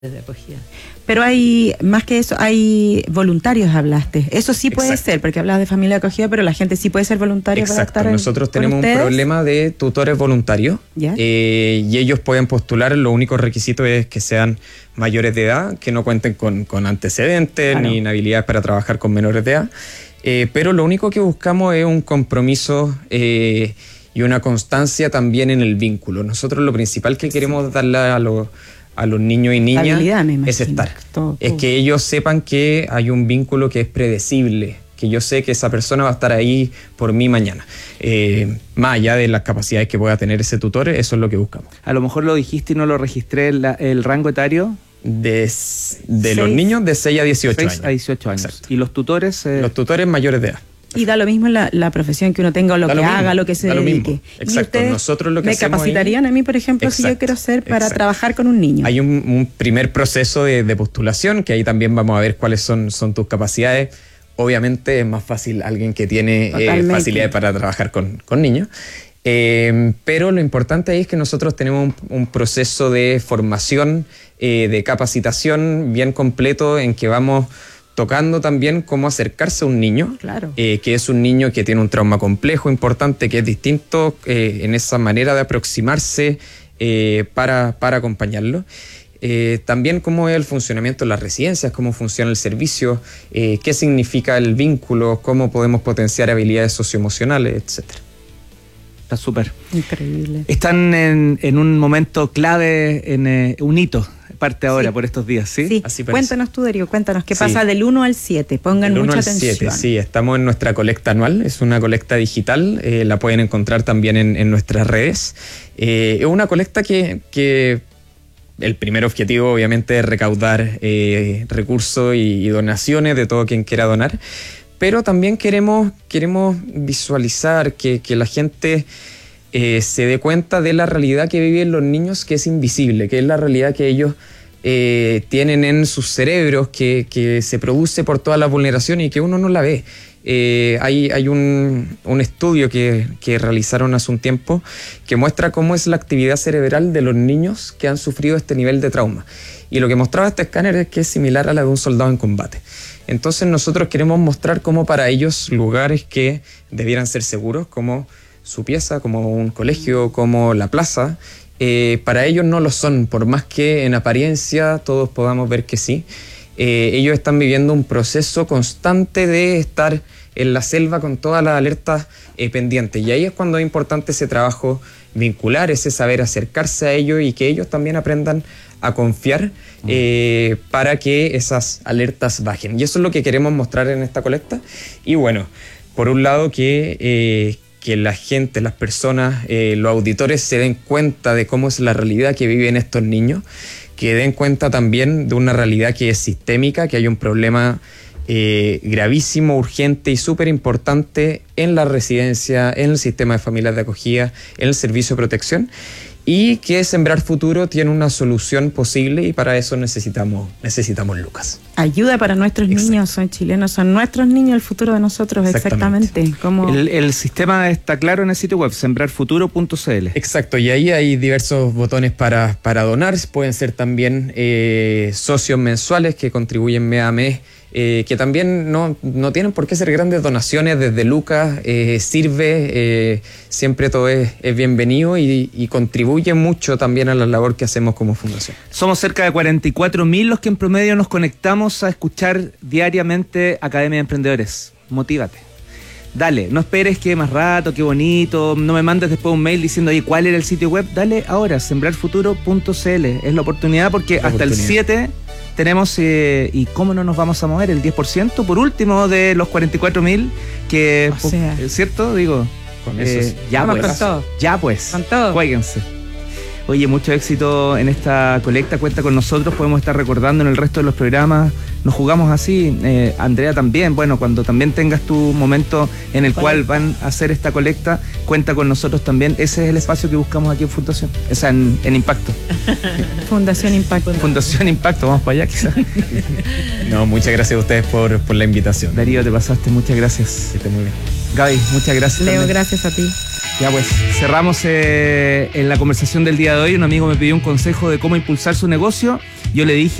de acogida. Pero hay, más que eso, hay voluntarios, hablaste. Eso sí puede Exacto. ser, porque hablabas de familia de acogida, pero la gente sí puede ser voluntaria para Exacto, estar nosotros con tenemos ustedes. un problema de tutores voluntarios. ¿Ya? Y ellos pueden postular, lo único requisito es que sean mayores de edad, que no cuenten con antecedentes Claro. ni inhabilidades para trabajar con menores de edad. Pero lo único que buscamos es un compromiso y una constancia también en el vínculo. Nosotros lo principal que queremos darle a los niños y niñas Habilidad, me imagino. es estar. Todo. Es que ellos sepan que hay un vínculo que es predecible, que yo sé que esa persona va a estar ahí por mí mañana. Más allá de las capacidades que pueda tener ese tutor, eso es lo que buscamos. A lo mejor lo dijiste y no lo registré, el rango etario. De los niños de 6 a 18 6 años. a 18 años. Exacto. Y los tutores... Los tutores mayores de edad. Y da lo mismo la profesión que uno tenga, o lo Da que lo mismo, haga, lo que se da lo dedique. mismo. Y Exacto. ustedes Nosotros lo que me hacemos capacitarían a mí, por ejemplo, si yo Exacto, quiero ser para exacto. trabajar con un niño. Hay un primer proceso de postulación, que ahí también vamos a ver cuáles son tus capacidades. Obviamente es más fácil alguien que tiene Totalmente. facilidades para trabajar con niños. Pero lo importante ahí es que nosotros tenemos un proceso de formación, de capacitación bien completo, en que vamos tocando también cómo acercarse a un niño, Claro. que es un niño que tiene un trauma complejo, importante, que es distinto en esa manera de aproximarse para acompañarlo. También cómo es el funcionamiento de las residencias, cómo funciona el servicio, qué significa el vínculo, cómo podemos potenciar habilidades socioemocionales, etcétera. Está súper. Increíble. Están en un momento clave, en un hito, parte ahora Sí. por estos días, ¿sí? Sí, Así parece. cuéntanos tú, Darío, cuéntanos qué Sí. pasa del 1 al 7. Pongan Del 1 mucha al atención. 7, sí, estamos en nuestra colecta anual, es una colecta digital, la pueden encontrar también en nuestras redes. Es una colecta que el primer objetivo obviamente es recaudar recursos y donaciones de todo quien quiera donar, pero también queremos visualizar que la gente se dé cuenta de la realidad que viven los niños, que es invisible, que es la realidad que ellos tienen en sus cerebros, que se produce por toda la vulneración y que uno no la ve. Hay un estudio que realizaron hace un tiempo que muestra cómo es la actividad cerebral de los niños que han sufrido este nivel de trauma. Y lo que mostraba este escáner es que es similar a la de un soldado en combate. Entonces nosotros queremos mostrar cómo para ellos lugares que debieran ser seguros, como su pieza, como un colegio, como la plaza, para ellos no lo son, por más que en apariencia todos podamos ver que sí. Ellos están viviendo un proceso constante de estar en la selva con todas las alertas pendientes, y ahí es cuando es importante ese trabajo vincular, ese saber acercarse a ellos y que ellos también aprendan a confiar para que esas alertas bajen. Y eso es lo que queremos mostrar en esta colecta. Y bueno, por un lado que la gente, las personas, los auditores se den cuenta de cómo es la realidad que viven estos niños, que den cuenta también de una realidad que es sistémica, que hay un problema gravísimo, urgente y súper importante en la residencia, en el sistema de familias de acogida, en el servicio de protección, y que Sembrar Futuro tiene una solución posible, y para eso necesitamos lucas. Ayuda para nuestros Exacto. niños, son chilenos, son nuestros niños, el futuro de nosotros, exactamente. Como El sistema está claro en el sitio web, sembrarfuturo.cl. Exacto, y ahí hay diversos botones para donar. Pueden ser también socios mensuales que contribuyen mes a mes, que también no tienen por qué ser grandes donaciones, desde lucas, sirve, siempre todo es bienvenido y contribuye mucho también a la labor que hacemos como fundación. Somos cerca de 44.000 los que en promedio nos conectamos a escuchar diariamente Academia de Emprendedores. Motívate. Dale, no esperes que más rato, qué bonito, no me mandes después un mail diciendo, oye, ¿cuál era el sitio web? Dale ahora, sembrarfuturo.cl. Es la oportunidad, porque hasta el 7 tenemos, y cómo no nos vamos a mover, el 10% por último de los 44.000 que, O sea, ¿cierto? Digo, Con eso sí. ya vamos pues, con todo. ya pues, Con todo. juéguense. Oye, mucho éxito en esta colecta, cuenta con nosotros, podemos estar recordando en el resto de los programas, nos jugamos así, Andrea también, bueno, cuando también tengas tu momento en el cual van a hacer esta colecta, cuenta con nosotros también, ese es el espacio que buscamos aquí en Fundación, o sea, en Impacto. Fundación Impacto. Fundación Impacto, vamos para allá quizás. No, muchas gracias a ustedes por la invitación. Darío, te pasaste, muchas gracias. Que esté muy bien. Gaby, muchas gracias. Leo, también. gracias a ti. Ya pues, cerramos en la conversación del día de hoy. Un amigo me pidió un consejo de cómo impulsar su negocio. Yo le dije